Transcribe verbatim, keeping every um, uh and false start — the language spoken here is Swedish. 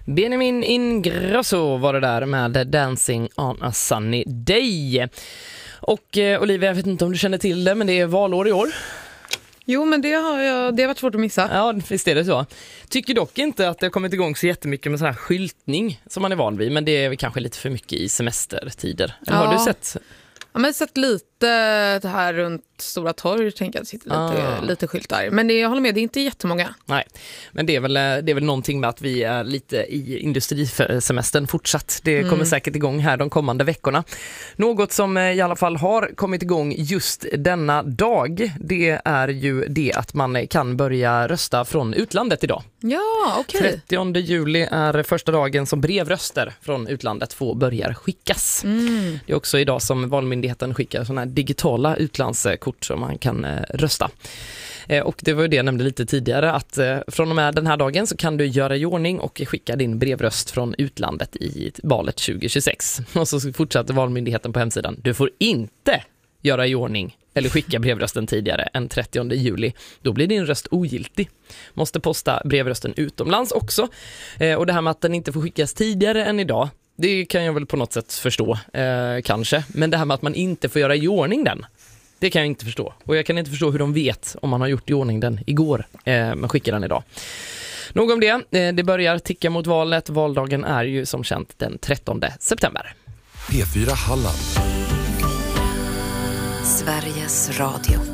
Benjamin Ingrosso var det där med Dancing on a Sunny Day. Och eh, Olivia, jag vet inte om du känner till det, men det är valår i år. Jo, men det har, jag, det har varit svårt att missa. Ja, visst är det så. Tycker dock inte att det har kommit igång så jättemycket med sån här skyltning som man är van vid, men det är kanske lite för mycket i semestertider. Eller Ja. har du sett? Ja, men sett lite det här runt Stora torg, tänker jag, sitter lite, Ah. lite skyltar. Men det, jag håller med, det är inte jättemånga. Nej, men det är, väl, det är väl någonting med att vi är lite i industrisemestern fortsatt. Det kommer mm. säkert igång här de kommande veckorna. Något som i alla fall har kommit igång just denna dag, det är ju det att man kan börja rösta från utlandet idag. Ja, okej. Okay. trettionde juli är första dagen som brevröster från utlandet får börja skickas. Mm. Det är också idag som Valmyndigheten skickar sådana här digitala utlandskort som man kan eh, rösta. Eh, och det var ju det jag nämnde lite tidigare, att eh, från och med den här dagen så kan du göra i ordning och skicka din brevröst från utlandet i valet tjugo tjugosex. Och så fortsätter Valmyndigheten på hemsidan. Du får inte göra i ordning eller skicka brevrösten tidigare än trettionde juli. Då blir din röst ogiltig. Måste posta brevrösten utomlands också. Eh, och det här med att den inte får skickas tidigare än idag, det kan jag väl på något sätt förstå, eh, kanske. Men det här med att man inte får göra i ordning den, det kan jag inte förstå. Och jag kan inte förstå hur de vet om man har gjort i ordning den igår, eh, men skickar den idag. Nog om det. Eh, det börjar ticka mot valet. Valdagen är ju som känt den trettonde september. P fyra Halland. Sveriges Radio.